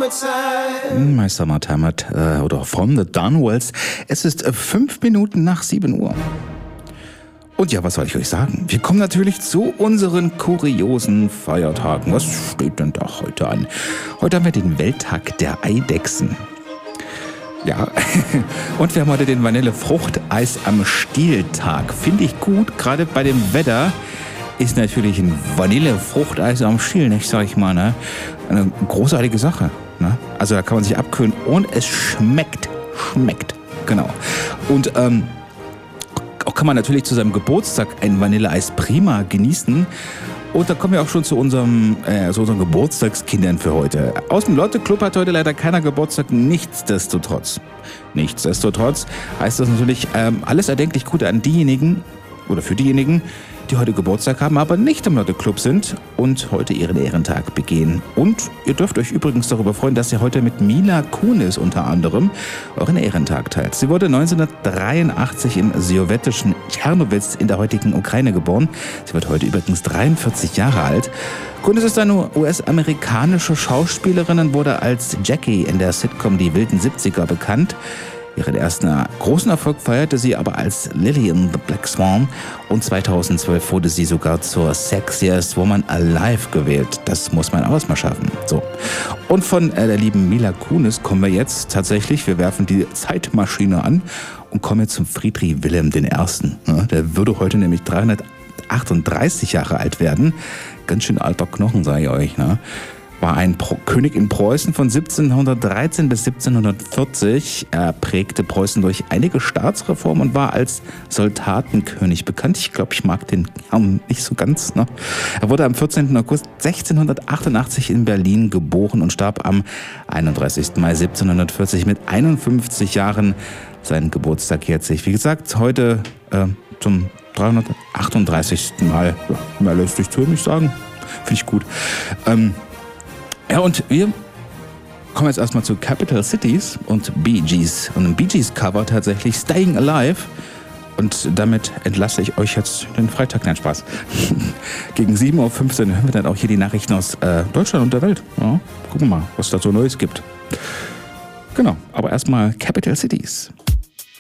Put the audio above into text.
My Summertime oder From the Dunwells. Es ist 5 Minuten nach 7 Uhr. Und ja, was soll ich euch sagen? Wir kommen natürlich zu unseren kuriosen Feiertagen. Was steht denn da heute an? Heute haben wir den Welttag der Eidechsen. Ja, und wir haben heute den Vanillefruchteis am Stiel-Tag. Finde ich gut, gerade bei dem Wetter ist natürlich ein Vanillefruchteis am Stiel, nicht, sag ich mal, ne? Eine großartige Sache, ne? Also da kann man sich abkühlen und es schmeckt, genau. Und auch kann man natürlich zu seinem Geburtstag ein Vanilleeis prima genießen. Und da kommen wir auch schon zu unseren Geburtstagskindern für heute. Aus dem Lotte-Club hat heute leider keiner Geburtstag. Nichtsdestotrotz heißt das natürlich alles erdenklich Gute an diejenigen oder für diejenigen, die heute Geburtstag haben, aber nicht im Lotte-Club sind und heute ihren Ehrentag begehen. Und ihr dürft euch übrigens darüber freuen, dass ihr heute mit Mila Kunis unter anderem euren Ehrentag teilt. Sie wurde 1983 im sowjetischen Tschernowitz in der heutigen Ukraine geboren. Sie wird heute übrigens 43 Jahre alt. Kunis ist eine US-amerikanische Schauspielerin und wurde als Jackie in der Sitcom Die wilden 70er bekannt. Ihren ersten großen Erfolg feierte sie aber als Lily in The Black Swan und 2012 wurde sie sogar zur Sexiest Woman Alive gewählt. Das muss man auch mal schaffen. So. Und von der lieben Mila Kunis kommen wir jetzt tatsächlich, wir werfen die Zeitmaschine an und kommen jetzt zum Friedrich Wilhelm I. Der würde heute nämlich 338 Jahre alt werden. Ganz schön alter Knochen, sage ich euch, ne? War ein König in Preußen von 1713 bis 1740. Er prägte Preußen durch einige Staatsreformen und war als Soldatenkönig bekannt. Ich glaube, ich mag den Herrn nicht so ganz. Ne? Er wurde am 14. August 1688 in Berlin geboren und starb am 31. Mai 1740 mit 51 Jahren. Sein Geburtstag jährt sich, wie gesagt, heute zum 338. Mal. Ja, mehr lässt sich zu nicht sagen. Finde ich gut. Ja, und wir kommen jetzt erstmal zu Capital Cities und Bee Gees. Und im Bee Gees Cover tatsächlich Staying Alive. Und damit entlasse ich euch jetzt den Freitag. Nein, Spaß. Gegen 7.15 Uhr hören wir dann auch hier die Nachrichten aus Deutschland und der Welt. Ja, gucken wir mal, was da so Neues gibt. Genau, aber erstmal Capital Cities.